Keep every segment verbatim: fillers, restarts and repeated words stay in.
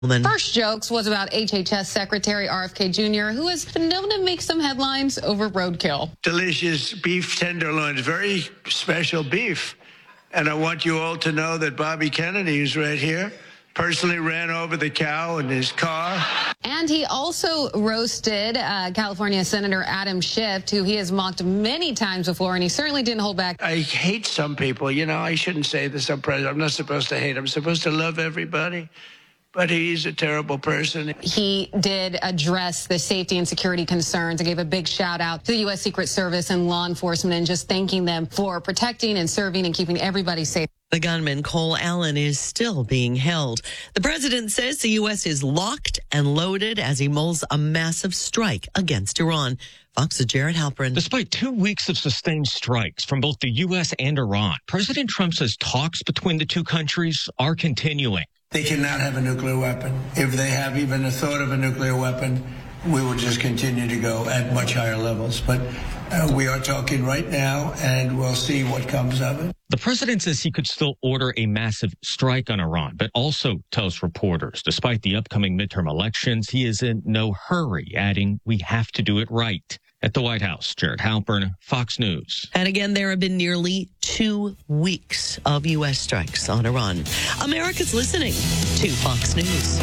First jokes was about H H S Secretary R F K Junior, who has been known to make some headlines over roadkill. Delicious beef tenderloins, very special beef. And I want you all to know that Bobby Kennedy, who's right here, personally ran over the cow in his car. And he also roasted uh, California Senator Adam Schiff, who he has mocked many times before, and he certainly didn't hold back. I hate some people. You know, I shouldn't say this. I'm president. I'm not supposed to hate. I'm supposed to love everybody. But he's a terrible person. He did address the safety and security concerns and gave a big shout out to the U S Secret Service and law enforcement and just thanking them for protecting and serving and keeping everybody safe. The gunman, Cole Allen, is still being held. The president says the U S is locked and loaded as he mulls a massive strike against Iran. Fox's Jared Halpern. Despite two weeks of sustained strikes from both the U S and Iran, President Trump says talks between the two countries are continuing. They cannot have a nuclear weapon. If they have even a thought of a nuclear weapon, we will just continue to go at much higher levels. But uh, we are talking right now, and we'll see what comes of it. The president says he could still order a massive strike on Iran, but also tells reporters, despite the upcoming midterm elections, he is in no hurry, adding, we have to do it right. At the White House, Jared Halpern, Fox News. And again, there have been nearly two weeks of U S strikes on Iran. America's listening to Fox News.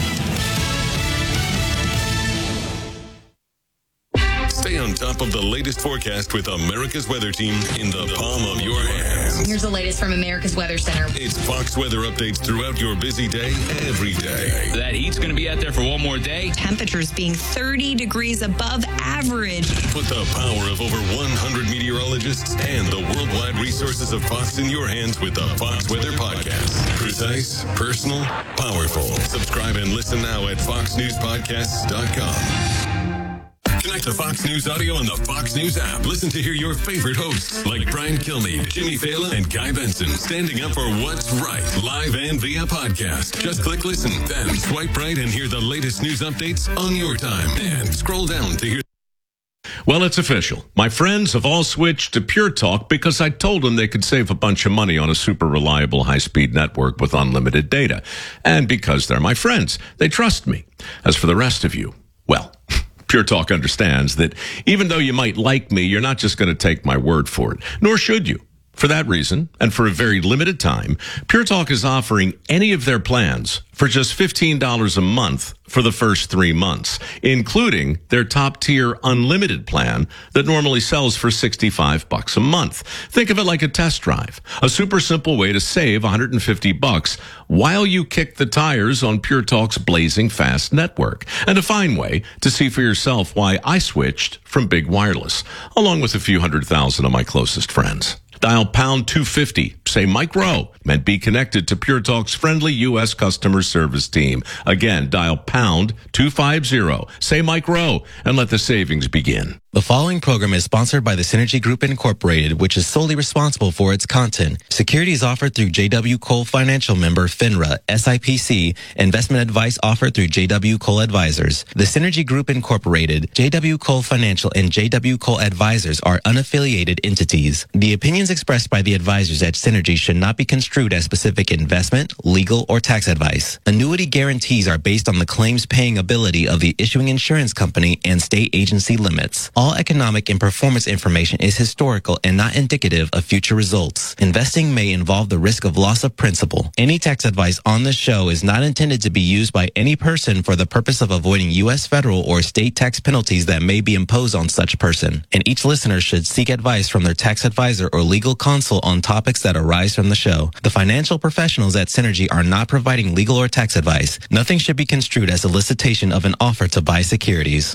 Stay on top of the latest forecast with America's Weather Team in the palm of your hands. Here's the latest from America's Weather Center. It's Fox weather updates throughout your busy day, every day. That heat's going to be out there for one more day. Temperatures being thirty degrees above average. Put the power of over one hundred meteorologists and the worldwide resources of Fox in your hands with the Fox Weather Podcast. Precise, personal, powerful. Subscribe and listen now at fox news podcasts dot com. Connect to Fox News Audio on the Fox News app. Listen to hear your favorite hosts like Brian Kilmeade, Jimmy Fallon, and Guy Benson standing up for what's right, live and via podcast. Just click listen, then swipe right and hear the latest news updates on your time. And scroll down to hear. Well, it's official. My friends have all switched to Pure Talk because I told them they could save a bunch of money on a super reliable high-speed network with unlimited data. And because they're my friends, they trust me. As for the rest of you, well, Pure Talk understands that even though you might like me, you're not just going to take my word for it, nor should you. For that reason, and for a very limited time, Pure Talk is offering any of their plans for just fifteen dollars a month for the first three months, including their top-tier unlimited plan that normally sells for sixty-five bucks a month. Think of it like a test drive, a super simple way to save one hundred fifty bucks while you kick the tires on Pure Talk's blazing fast network, and a fine way to see for yourself why I switched from Big Wireless, along with a few hundred thousand of my closest friends. Dial pound two fifty, say Mike Rowe, and be connected to Pure Talk's friendly U S customer service team. Again, dial pound two fifty, say Mike Rowe, and let the savings begin. The following program is sponsored by the Synergy Group Incorporated, which is solely responsible for its content. Securities offered through J W. Cole Financial member FINRA, S I P C. Investment advice offered through J W. Cole Advisors. The Synergy Group Incorporated, J W. Cole Financial, and J W. Cole Advisors are unaffiliated entities. The opinions expressed by the advisors at Synergy should not be construed as specific investment, legal, or tax advice. Annuity guarantees are based on the claims paying ability of the issuing insurance company and state agency limits. All economic and performance information is historical and not indicative of future results. Investing may involve the risk of loss of principal. Any tax advice on this show is not intended to be used by any person for the purpose of avoiding U S federal or state tax penalties that may be imposed on such person. And each listener should seek advice from their tax advisor or legal counsel on topics that arise from the show. The financial professionals at Synergy are not providing legal or tax advice. Nothing should be construed as a solicitation of an offer to buy securities.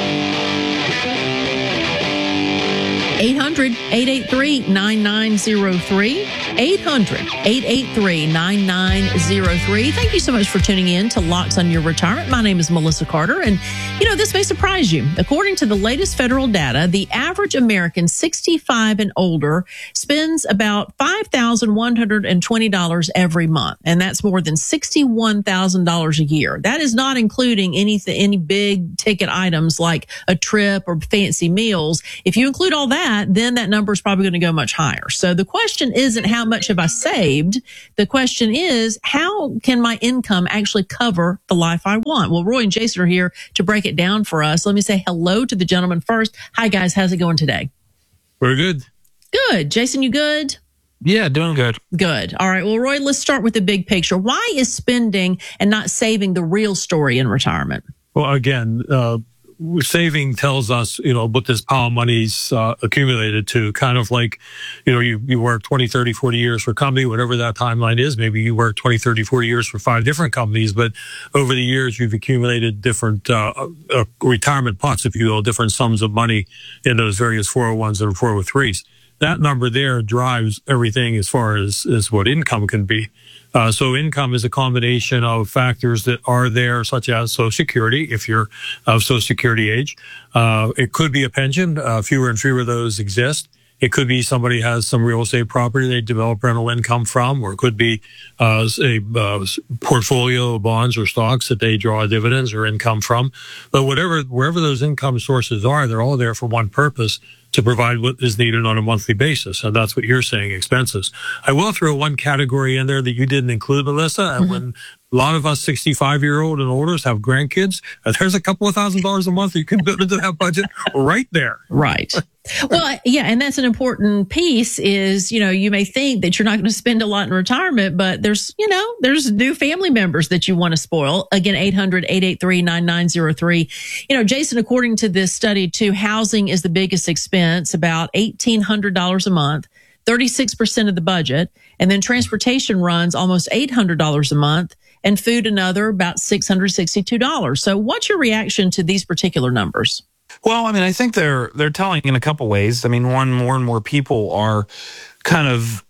eight hundred, eight eight three, nine nine zero three. eight hundred, eight eight three, nine nine zero three. Thank you so much for tuning in to Locks on Your Retirement. My name is Melissa Carter, and you know, this may surprise you. According to the latest federal data, the average American sixty-five and older spends about five thousand one hundred twenty dollars every month, and that's more than sixty-one thousand dollars a year. That is not including anything, any big ticket items like a trip or fancy meals. If you include all that, that, then that number is probably going to go much higher. So the question isn't how much have I saved? The question is, how can my income actually cover the life I want? Well, Roy and Jason are here to break it down for us. Let me say hello to the gentleman first. Hi, guys. How's it going today? We're good. Good. Jason, you good? Yeah, doing good. Good. All right. Well, Roy, let's start with the big picture. Why is spending and not saving the real story in retirement? Well, again, uh, saving tells us, you know, what this pile of money's uh, accumulated to. Kind of like, you know, you, you work twenty, thirty, forty years for a company, whatever that timeline is. Maybe you work twenty, thirty, forty years for five different companies, but over the years, you've accumulated different uh, uh, retirement pots, if you will, different sums of money in those various four oh ones and four oh threes. That number there drives everything as far as, as what income can be. Uh, so income is a combination of factors that are there, such as Social Security, if you're of Social Security age. Uh, it could be a pension. Uh, fewer and fewer of those exist. It could be somebody has some real estate property they develop rental income from, or it could be uh, a uh, portfolio of bonds or stocks that they draw dividends or income from. But whatever, wherever those income sources are, they're all there for one purpose: to provide what is needed on a monthly basis. And that's what you're saying, expenses. I will throw one category in there that you didn't include, Melissa. Mm-hmm. And when a lot of us sixty-five-year-old and older have grandkids, there's a couple of thousand dollars a month you can build into that budget right there. Right. Well, yeah, and that's an important piece is, you know, you may think that you're not going to spend a lot in retirement, but there's, you know, there's new family members that you want to spoil. Again, eight hundred, eight eight three, nine nine zero three. You know, Jason, according to this study too, housing is the biggest expense, about eighteen hundred dollars a month, thirty-six percent of the budget. And then transportation runs almost eight hundred dollars a month, and food another about six hundred sixty-two dollars. So what's your reaction to these particular numbers? Well, I mean, I think they're they're telling in a couple ways. I mean, one, more and more people are kind of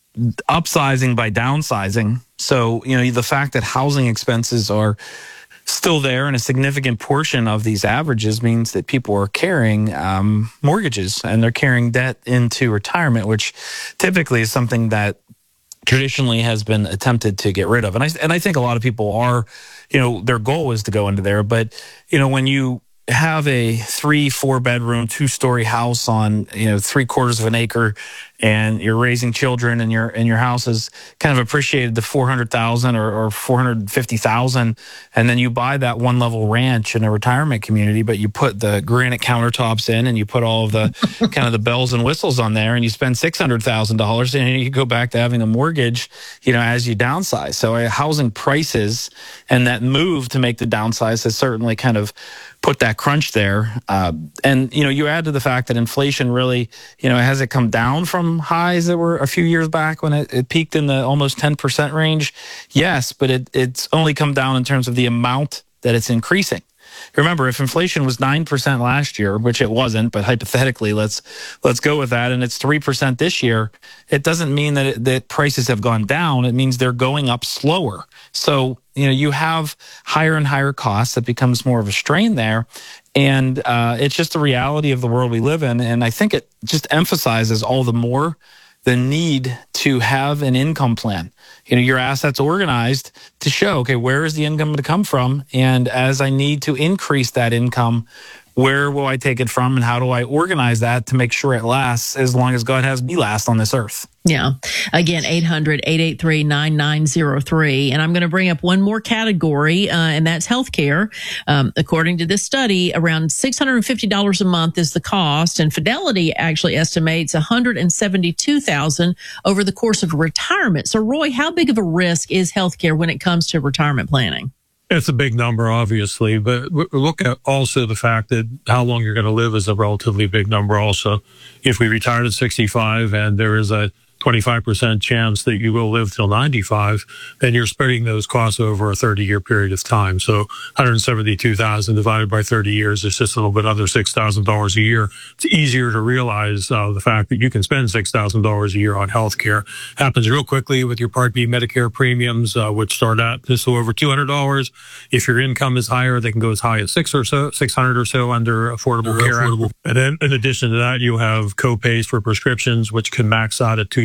upsizing by downsizing. So, you know, the fact that housing expenses are still there and a significant portion of these averages means that people are carrying um, mortgages and they're carrying debt into retirement, which typically is something that traditionally has been attempted to get rid of. And I, and I think a lot of people are, you know, their goal is to go into there. But, you know, when you have a three, four bedroom, two story house on, you know, three quarters of an acre, and you're raising children, and your and your house is kind of appreciated to four hundred thousand or, or four hundred fifty thousand, and then you buy that one level ranch in a retirement community, but you put the granite countertops in and you put all of the kind of the bells and whistles on there, and you spend six hundred thousand dollars, and you go back to having a mortgage, you know, as you downsize. So uh, housing prices and that move to make the downsize has certainly kind of put that crunch there. Uh, and, you know, you add to the fact that inflation really, you know, has it come down from highs that were a few years back when it, it peaked in the almost ten percent range? Yes, but it, it's only come down in terms of the amount that it's increasing. Remember, if inflation was nine percent last year, which it wasn't, but hypothetically, let's let's go with that, and it's three percent this year, it doesn't mean that, it, that prices have gone down. It means they're going up slower. So, you know, you have higher and higher costs. That becomes more of a strain there. And uh, it's just the reality of the world we live in. And I think it just emphasizes all the more the need to have an income plan. You know, your assets organized to show, okay, where is the income going to come from? And as I need to increase that income, where will I take it from, and how do I organize that to make sure it lasts as long as God has me last on this earth? Yeah. Again, eight hundred, eight eight three, nine nine zero three. And I'm going to bring up one more category, uh, and that's healthcare. Um, according to this study, around six hundred fifty dollars a month is the cost, and Fidelity actually estimates one hundred seventy-two thousand dollars over the course of retirement. So, Roy, how big of a risk is healthcare when it comes to retirement planning? It's a big number, obviously, but look at also the fact that how long you're going to live is a relatively big number also. If we retire at sixty-five and there is a twenty-five percent chance that you will live till ninety-five, then you're spreading those costs over a thirty-year period of time. So one hundred seventy-two thousand divided by thirty years is just a little bit under six thousand dollars a year. It's easier to realize uh, the fact that you can spend six thousand dollars a year on health care. Happens real quickly with your Part B Medicare premiums, uh, which start at just over two hundred dollars. If your income is higher, they can go as high as six or so, six hundred or so under Affordable Care Act. And then in addition to that, you have co-pays for prescriptions, which can max out at two thousand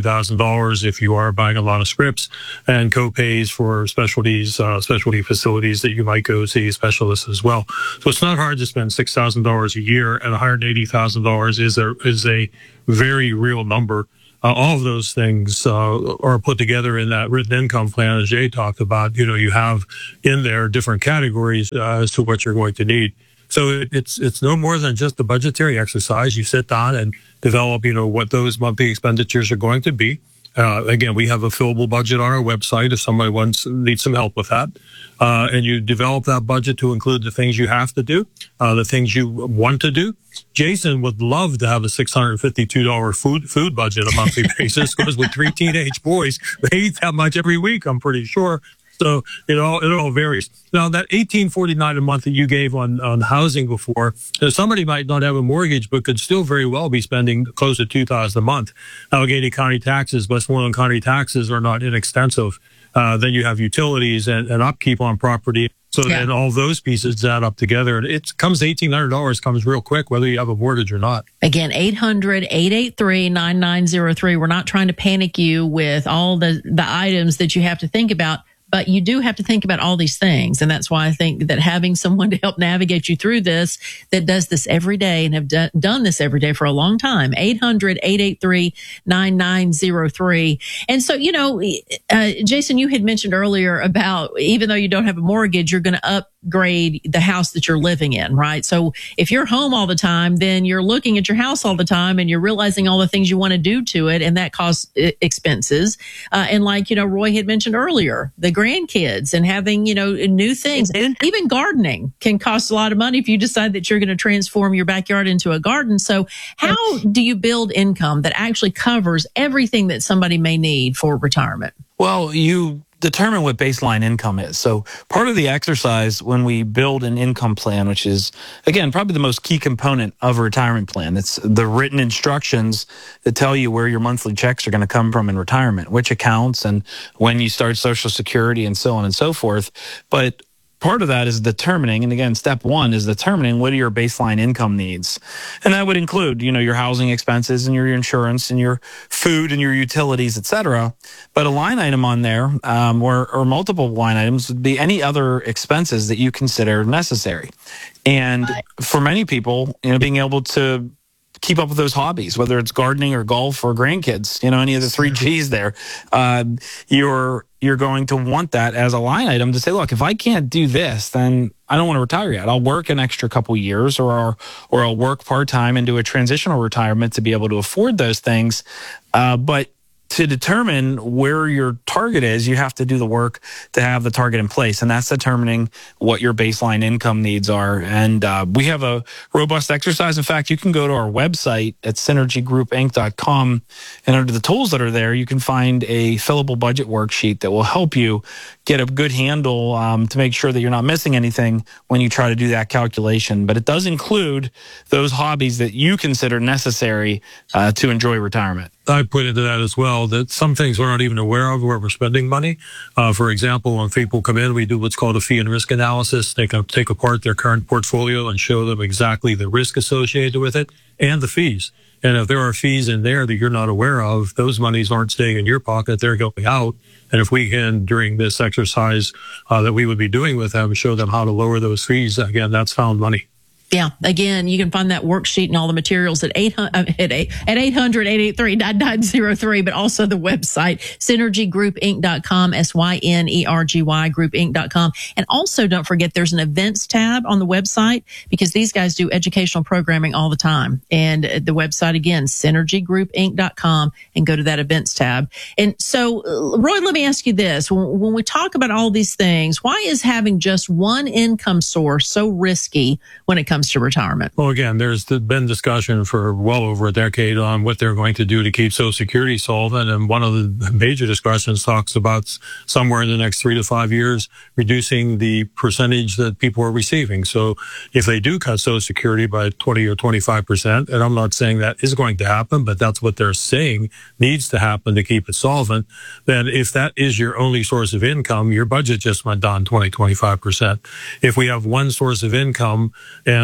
thousand dollars if you are buying a lot of scripts, and co-pays for specialties, uh, specialty facilities that you might go see specialists as well. So it's not hard to spend six thousand dollars a year, and one hundred eighty thousand dollars is a, is a very real number. Uh, all of those things uh, are put together in that written income plan, as Jay talked about. You know, you have in there different categories uh, as to what you're going to need. So it, it's it's no more than just a budgetary exercise. You sit down and develop, you know, what those monthly expenditures are going to be. Uh, again, we have a fillable budget on our website if somebody wants needs some help with that. Uh, and you develop that budget to include the things you have to do, uh, the things you want to do. Jason would love to have a six hundred fifty-two dollars food food budget on a monthly basis, because with three teenage boys, they eat that much every week, I'm pretty sure. So it all it all varies. Now, that eighteen forty-nine a month that you gave on, on housing before, somebody might not have a mortgage but could still very well be spending close to two thousand dollars a month. Allegheny County taxes, Westmoreland County taxes are not inexpensive. Uh, then you have utilities and, and upkeep on property. So yeah. Then all those pieces add up together. And it comes eighteen hundred dollars comes real quick, whether you have a mortgage or not. Again, eight hundred, eight eight three, nine nine zero three. We're not trying to panic you with all the, the items that you have to think about. But you do have to think about all these things. And that's why I think that having someone to help navigate you through this, that does this every day and have done, done this every day for a long time, eight hundred, eight eight three, nine nine zero three. And so, you know, uh, Jason, you had mentioned earlier about even though you don't have a mortgage, you're going to upgrade the house that you're living in, right? So if you're home all the time, then you're looking at your house all the time and you're realizing all the things you want to do to it. And that costs expenses. Uh, and like, you know, Roy had mentioned earlier, the grandkids and having, you know, new things. Even gardening can cost a lot of money if you decide that you're going to transform your backyard into a garden. So how do you build income that actually covers everything that somebody may need for retirement? Well, you determine what baseline income is. So part of the exercise when we build an income plan, which is, again, probably the most key component of a retirement plan, it's the written instructions that tell you where your monthly checks are going to come from in retirement, which accounts and when you start Social Security and so on and so forth. But part of that is determining, and again, step one is determining what are your baseline income needs. And that would include, you know, your housing expenses and your insurance and your food and your utilities, et cetera. But a line item on there, um, or, or multiple line items would be any other expenses that you consider necessary. And for many people, you know, being able to keep up with those hobbies, whether it's gardening or golf or grandkids, you know, any of the three G's there, uh, you're, you're going to want that as a line item to say, look, if I can't do this, then I don't want to retire yet. I'll work an extra couple years or, or I'll work part-time and do a transitional retirement to be able to afford those things. Uh, but to determine where your target is, you have to do the work to have the target in place. And that's determining what your baseline income needs are. And uh, we have a robust exercise. In fact, you can go to our website at synergy group inc dot com. And under the tools that are there, you can find a fillable budget worksheet that will help you get a good handle um, to make sure that you're not missing anything when you try to do that calculation. But it does include those hobbies that you consider necessary uh, to enjoy retirement. I put into that as well that some things we're not even aware of where we're spending money. Uh, for example, when people come in, we do what's called a fee and risk analysis. They can take apart their current portfolio and show them exactly the risk associated with it and the fees. And if there are fees in there that you're not aware of, those monies aren't staying in your pocket, they're going out. And if we can, during this exercise uh, that we would be doing with them, show them how to lower those fees, again, that's found money. Yeah. Again, you can find that worksheet and all the materials at eight hundred, at eight hundred, eight eight three, nine nine zero three, but also the website, synergy group inc dot com, S Y N E R G Y, group inc dot com. And also don't forget there's an events tab on the website because these guys do educational programming all the time. And the website again, synergy group inc dot com, and go to that events tab. And so, Roy, let me ask you this. When, when we talk about all these things, why is having just one income source so risky when it comes to retirement? Well, again, there's been discussion for well over a decade on what they're going to do to keep Social Security solvent. And one of the major discussions talks about somewhere in the next three to five years, reducing the percentage that people are receiving. So if they do cut Social Security by twenty or twenty-five percent, and I'm not saying that is going to happen, but that's what they're saying needs to happen to keep it solvent, then if that is your only source of income, your budget just went down twenty, twenty-five percent. If we have one source of income and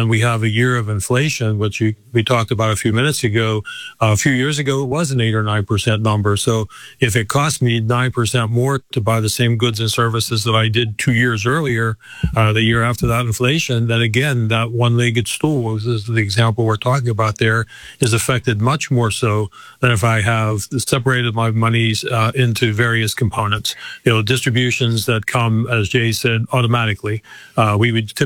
and we have a year of inflation, which you, we talked about a few minutes ago. Uh, a few years ago, it was an eight or nine percent number. So if it cost me nine percent more to buy the same goods and services that I did two years earlier, uh, the year after that inflation, then again, that one-legged stool, this is the example we're talking about there, is affected much more so than if I have separated my monies uh, into various components. You know, distributions that come, as Jay said, automatically. Uh, we would typically